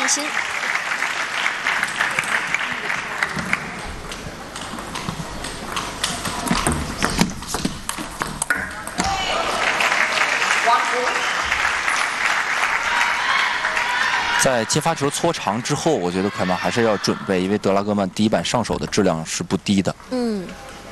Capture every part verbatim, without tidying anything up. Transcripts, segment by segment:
信心。 在接发球搓长之后，我觉得快慢还是要准备，因为德拉戈曼第一板上手的质量是不低的。 嗯。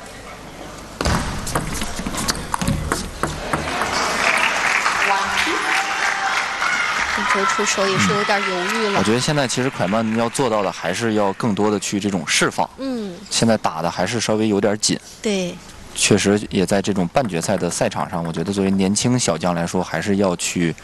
这球出手也是有点犹豫了。 我觉得现在其实快慢要做到的，还是要更多的去这种释放。 嗯。 现在打的还是稍微有点紧。 对。 确实也在这种半决赛的赛场上，我觉得作为年轻小将来说，还是要去。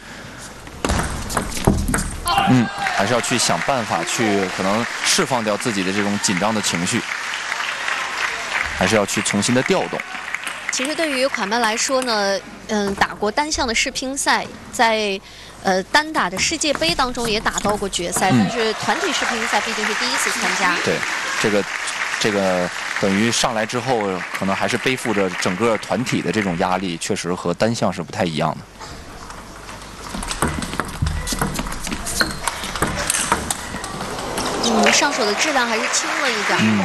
嗯，还是要去想办法去可能释放掉自己的这种紧张的情绪，还是要去重新的调动。 其实对于快慢来说呢，嗯，打过单项的世乒赛，在呃单打的世界杯当中也打到过决赛，嗯、但是团体世乒赛毕竟是第一次参加。 对，这个这个等于上来之后，可能还是背负着整个团体的这种压力，确实和单项是不太一样的。 嗯，上手的质量还是轻了一点。 嗯。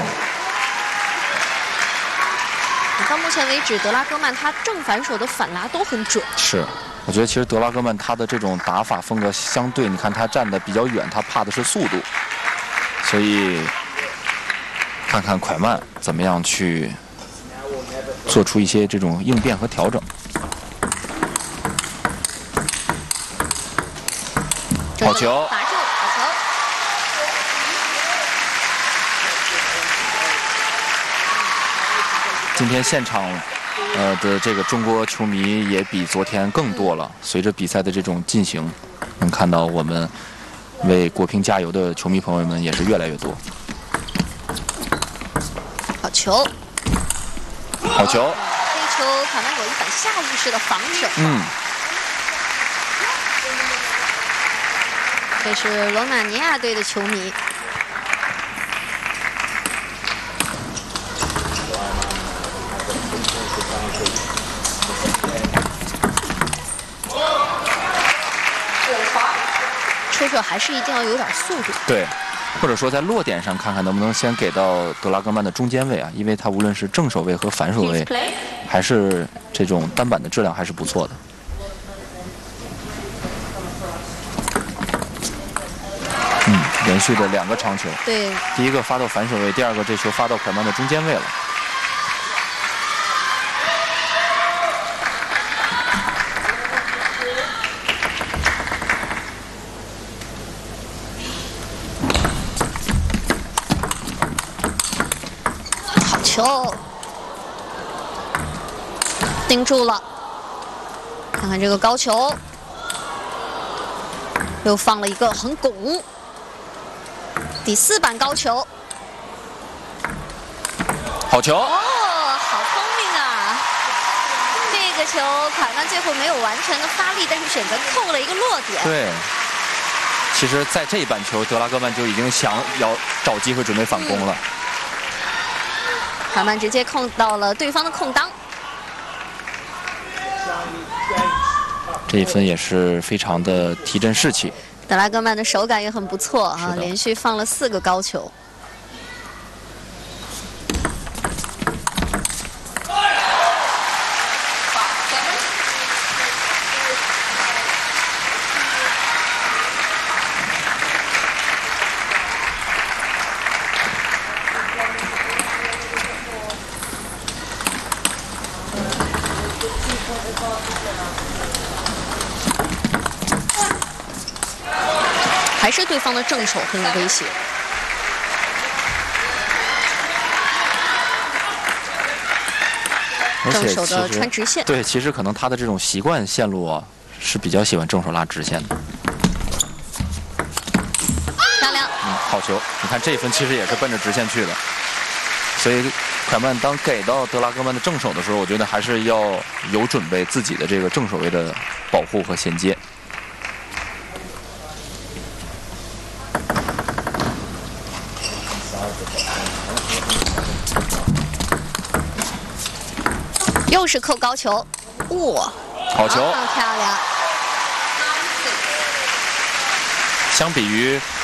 到目前为止，德拉戈曼他正反手的反拉都很准。 是，我觉得其实德拉戈曼他的这种打法风格相对，你看他站得比较远，他怕的是速度，所以看看快慢怎么样去做出一些这种应变和调整。好球！ 打住，好球！ 今天现场，呃的这个中国球迷也比昨天更多了。随着比赛的这种进行，能看到我们为国乒加油的球迷朋友们也是越来越多。 好球！ 好球！ 这一球卡曼有一板下意识的防守。 嗯。 这是罗马尼亚队的球迷。出手还是一定要有点速度。 对，或者说在落点上看看能不能先给到德拉戈曼的中间位啊，因为他无论是正手位和反手位，还是这种单板的质量还是不错的。嗯，连续的两个长球。 对。 第一个发到反手位，第二个这球发到快慢的中间位了。 好球！盯住了，看看这个高球。又放了一个横拱，第四板高球， 好球！ 哦，好聪明啊！这个球卡曼最后没有完全的发力，但是选择扣了一个落点。 对，其实在这一板球，德拉戈曼就已经想要找机会准备反攻了。 卡曼直接控到了对方的空当。 这一分也是非常的提振士气。 德拉戈曼的手感也很不错啊，连续放了四个高球。还是对方的正手很有威胁。正手的穿直线。 对，其实可能他的这种习惯线路啊，是比较喜欢正手拉直线的。 漂亮。 嗯，好球！你看这一分其实也是奔着直线去的。所以快慢当给到德拉戈曼的正手的时候，我觉得还是要有准备自己的这个正手位的保护和衔接。 又是扣高球，哇！ 好球， 啊，漂亮。 相比于